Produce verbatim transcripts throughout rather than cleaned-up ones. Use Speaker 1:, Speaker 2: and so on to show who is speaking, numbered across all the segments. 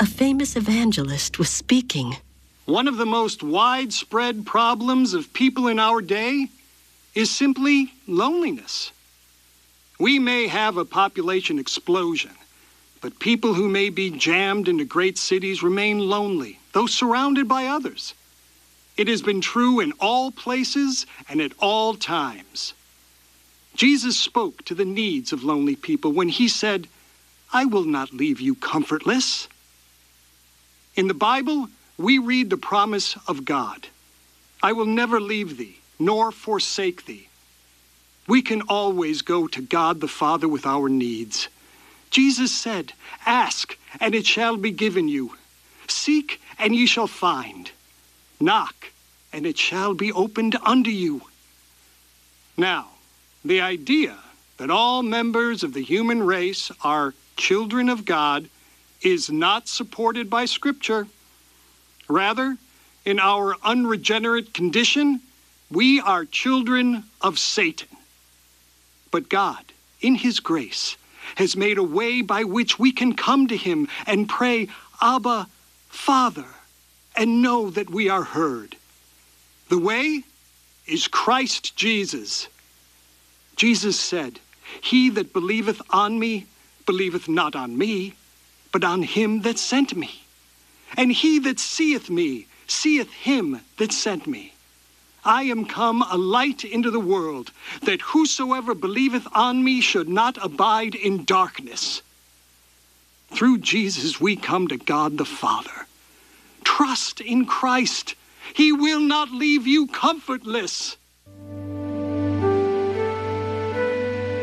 Speaker 1: a famous evangelist was speaking.
Speaker 2: One of the most widespread problems of people in our day is simply loneliness. We may have a population explosion, but people who may be jammed into great cities remain lonely, though surrounded by others. It has been true in all places and at all times. Jesus spoke to the needs of lonely people when he said, "I will not leave you comfortless." In the Bible, we read the promise of God. "I will never leave thee, nor forsake thee." We can always go to God the Father with our needs. Jesus said, "Ask, and it shall be given you. Seek, and ye shall find. Knock, and it shall be opened unto you." Now, the idea that all members of the human race are children of God is not supported by Scripture. Rather, in our unregenerate condition, we are children of Satan. But God, in his grace, has made a way by which we can come to him and pray, "Abba, Father," and know that we are heard. The way is Christ Jesus. Jesus said, "He that believeth on me, believeth not on me, but on him that sent me. And he that seeth me, seeth him that sent me. I am come a light into the world, that whosoever believeth on me should not abide in darkness." Through Jesus we come to God the Father. Trust in Christ. He will not leave you comfortless.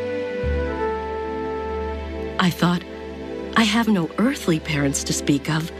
Speaker 1: I thought, I have no earthly parents to speak of,